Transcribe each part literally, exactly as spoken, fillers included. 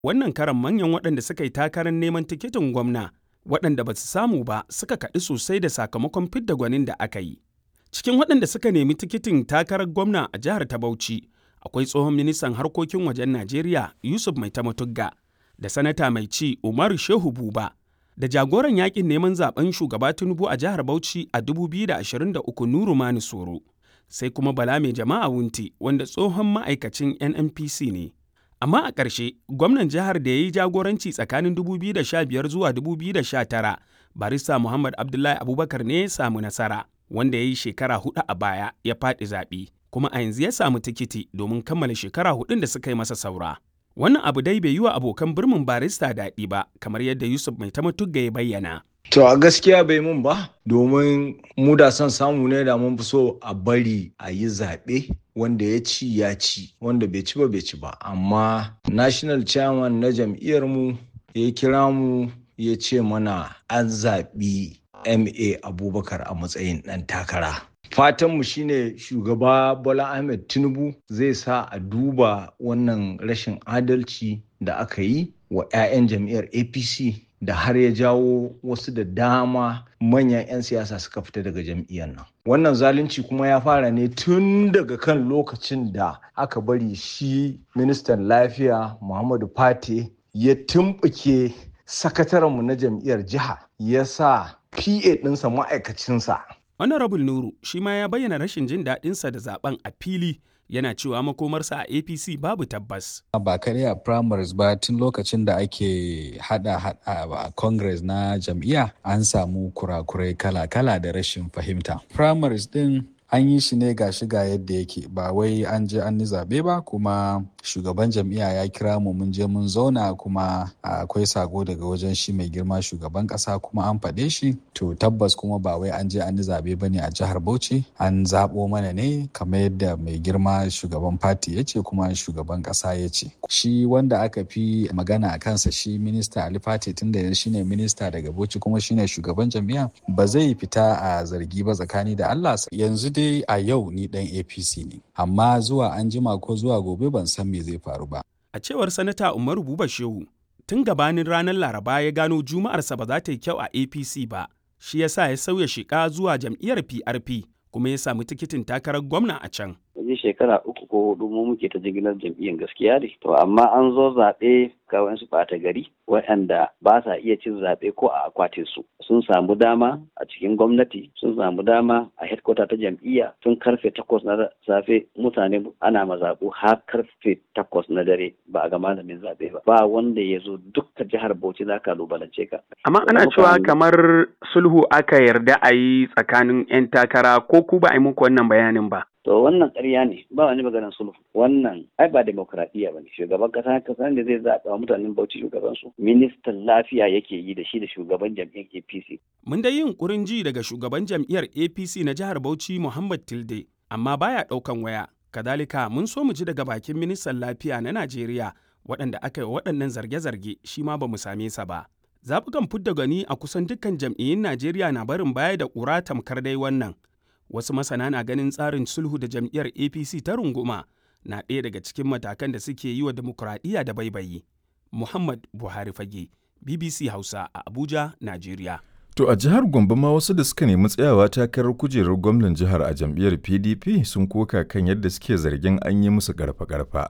Wannan karan manyan waɗanda suka yi takarar neman tikitin gwamna waɗanda ba su samu ba suka kaɗi sosai da sakamakon fidda gwanin da aka yi. Cikin waɗanda suka nemi tikitin takarar gwamna a jihar ta Bauchi akwai tsohon ministan harkokin wajen Najeriya Yusuf Maitama-Tugga da sanata mai ci Umaru Shehu Buba da jagoran yakin neman zaben shugaba Tinubu a jihar Bauchi a dubu biyu da ashirin da uku Nuru Mani Soro, sai kuma Bala Mai Jama'a Wunti wanda tsohon ma'aikacin N N P C ne. Amma a ƙarshe, gwamnan jihar da ya yi jagoranci tsakanin dubu biyu da sha biyar zuwa dubu biyu da sha tara, Barista Muhammad Abdullahi Abubakar ne ya samu nasara, wanda ya yi shekara huɗu a baya ya faɗi zaɓe, kuma a yanzu ya samu tikiti domin kammala shekara huɗun da suka yi masa saura. Wannan abu dai bai yi wa abokan birnin barista daɗi ba, kamar yadda Yusuf Maitama-Tugga ya bayyana. To a gaskiya bai mun ba, domin mu da son samu ne da mun fi so a bari a yi zaɓe wanda ya ci ya ci, wanda bai ci ba bai ci ba. Amma national chairman na jam'iyyar mu ya kira mu ya ce mana an zaɓi M A Abubakar a matsayin ɗan takara. Fatanmu shine shugaba Bola Ahmed Tinubu zai sa a duba wannan rashin adalci da aka yi wa 'ya'yan jam'iyyar A P C da har ya jawo wasu da dama manyan 'yan siyasa suka fita daga jam'iyyar nan. Wannan zalunci kuma ya fara ne tun daga kan lokacin da aka bari shi ministan lafiya Muhammadu Fate ya tumɓuke sakatarenmu na jam'iyyar jiha ya sa P A ɗinsa ma'aikacinsa. Honorable Nuru shi ma ya bayyana rashin jin daɗinsa da zaben a fili, yana cewa makomarsa a A P C babu tabbas. Ba kare a primaries ba, tun lokacin da ake hada hada a congress na jam'iyya an samu kurakurai kala-kala da rashin fahimta. Primaries din an yi shi ne ga shiga yadda yake, ba wai an je an yi zaɓe ba, kuma shugaban jam'iyya ya kira mu mun je mun zauna, kuma akwai sako daga wajen shi mai girma shugaban ƙasa kuma an faɗe shi. To tabbas kuma ba wai an je an yi zaɓe ba ne a jihar Bauchi, an zaɓo mana ne kamar yadda mai girma shugaban fati ya ce kuma shugaban ƙasa ya ce. Shi wanda aka fi magana a kansa shi minista Ali Fati, tun da shi ne minista daga Bauchi kuma shi ne shugaban jam'iyya, ba zai fita a zargi ba tsakani da Allah. Yanzu dai a yau ni dan A P C ne, amma zuwa an jima ko zuwa gobe ban san me zai faru ba. A cewar Sanata Umaru Buba Shehu, tun gabanin ranar Laraba ya gano Juma'arsa ba za ta yi kyau a A P C ba, shi ya sa ya sauya shiƙa zuwa jam'iyyar P R P kuma ya samu tikitin takarar gwamna a can. Wajen shekara uku ko hudu mu muke ta jigilar jam'iyyar gaskiya ne. To amma an zo zaɓe ga wasu ɓata gari waɗanda ba sa iya cin zaɓe ko a akwatin su. Sun samu dama a cikin gwamnati, sun samu dama a headquarter ta jam'iyya tun karfe takwas na safe mutane ana mazaɓu har karfe takwas na dare ba a ga malamin zaɓe ba. Ba wanda ya zo dukkan jihar Bauchi za ka lubalance ka. Amma ana cewa kamar sulhu aka yarda a yi tsakanin 'yan takara, ko ku ba a yi muku wannan bayanin ba. To wannan ƙarya ne, ba wani maganar sulhu. Wannan ai ba demokradiyya ba ne. Shugaban ƙasa kasa ne zai zaɓa wa mutanen Bauchi shugabansu. Ministan lafiya yake yi da shi da shugaban jam'iyyar A P C. Mun dai yin ƙurin ji daga shugaban jam'iyyar A P C na jihar Bauchi Muhammad Tilde, amma baya ɗaukan waya. Kadalika mun so mu ji daga bakin ministan lafiya na Najeriya waɗanda aka yi waɗannan zarge-zarge, shi ma ba mu same sa ba. Zaɓukan fidda gani a kusan dukkan jam'iyyun Najeriya na barin baya da ƙura tamkar dai wannan. Wasu masana na ganin tsarin sulhu da jam'iyyar A P C ta runguma na ɗaya daga cikin matakan da suke yi wa dimokuraɗiyya da baibayi. Muhammad Buhari Fage, B B C Hausa a Abuja, Najeriya. To a jihar Gombe ma wasu da suka nemi tsayawa takarar kujerar gwamnan jihar a jam'iyyar P D P sun koka kan yadda suke zargin an yi musu garfa-garfa.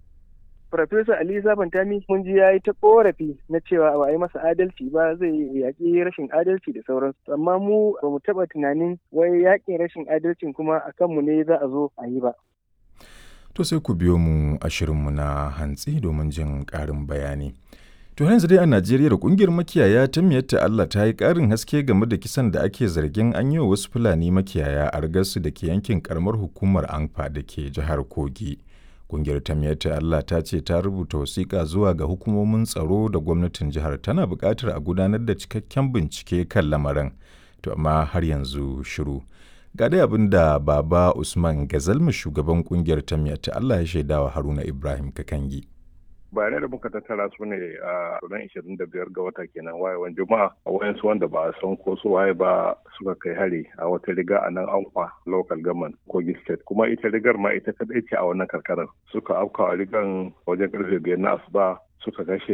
Farfesa Ali Sabantami mun ji ya yi ta korafi na cewa ba a yi masa adalci ba, zai yaƙi rashin adalci da sauransu. Amma mu ba mu taɓa tunanin wai yaƙin rashin adalcin kuma a kanmu ne za a zo a yi ba. To sai ku biyo mu a shirinmu na hantsi domin jin ƙarin bayani. To yanzu dai a Najeriya da ƙungiyar makiyaya ta Miyatta Allah ta yi ƙarin haske game da kisan da ake zargin an yi wa wasu Fulani makiyaya a Argasu da ke yankin ƙaramar hukumar Anfa da ke jihar Kogi. Ƙungiyar ta Miyatta Allah ta ce ta rubuta wasiƙa zuwa ga hukumomin tsaro da gwamnatin jihar, tana buƙatar a gudanar da cikakken bincike kan lamarin, to amma har yanzu shiru. Ga dai abin da Baba Usman Gazalma, shugaban ƙungiyar ta Miyatta Allah, ya shaidawa Haruna Ibrahim Kakangi. bayanai da muka tattara su ne a ranar ishirin da biyar ga wata kenan wayewan juma'a a wayansu wanda ba a san ko su waye ba suka kai hari a wata riga a nan Anfa local government Kogi state, kuma ita rigar ma ita kadai ce a wannan karkarar. Suka afka a rigan wajen karfe biyar na asuba suka kashe